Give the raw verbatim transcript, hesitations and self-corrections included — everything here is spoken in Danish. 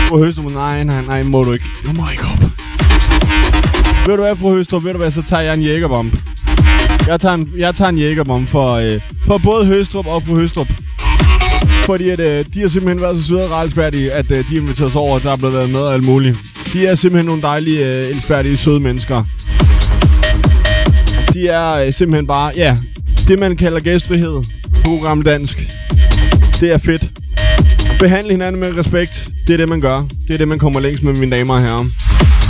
Fru Høstrup, nej, nej, nej, må du ikke. Jeg må ikke op. Ved du hvad, fru Høstrup, ved du hvad, så tager jeg en jægerbomb. Jeg tager en, jeg tager en jægerbomb for, øh, for både Høstrup og fru Høstrup. Fordi at, øh, de har simpelthen været så søde og rejsfærdige, at øh, de er inviteret os over, at der er blevet været med og alt muligt. De er simpelthen nogle dejlige, øh, elskværdige, søde mennesker. De er øh, simpelthen bare, ja, det man kalder gæstfrihed på gammel dansk. Det er fedt. Behandle hinanden med respekt. Det er det, man gør. Det er det, man kommer længst med, mine damer og herrer.